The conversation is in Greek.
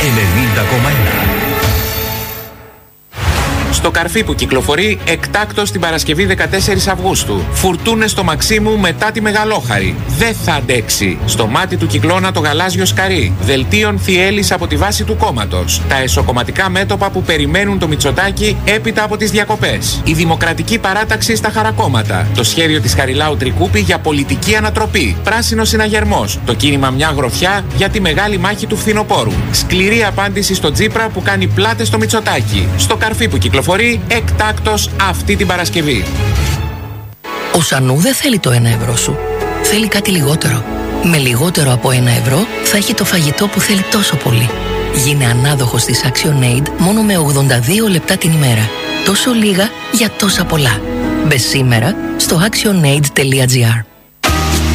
90,1. Στο καρφί που κυκλοφορεί εκτάκτος την Παρασκευή 14 Αυγούστου. Φουρτούνες στο Μαξίμου μετά τη Μεγαλόχαρη. Δεν θα αντέξει. Στο μάτι του κυκλώνα το γαλάζιο σκαρί. Δελτίων Θιέλης από τη βάση του κόμματος. Τα εσωκομματικά μέτωπα που περιμένουν το Μητσοτάκη έπειτα από τις διακοπές. Η Δημοκρατική Παράταξη στα χαρακόμματα. Το σχέδιο της Χαριλάου Τρικούπη για πολιτική ανατροπή. Πράσινο συναγερμός. Το κίνημα Μια Γροθιά για τη μεγάλη μάχη του φθινοπόρου. Σκληρή απάντηση στο Τσίπρα που κάνει πλάτες στο Μητσοτάκη. Στο καρφί που κυκλοφορεί εκτάκτος αυτή την Παρασκευή. Ο Σανού δεν θέλει το 1 ευρώ σου. Θέλει κάτι λιγότερο. Με λιγότερο από 1 ευρώ θα έχει το φαγητό που θέλει τόσο πολύ. Γίνε ανάδοχος της ActionAid μόνο με 82 λεπτά την ημέρα. Τόσο λίγα για τόσα πολλά. Μπες σήμερα στο actionaid.gr.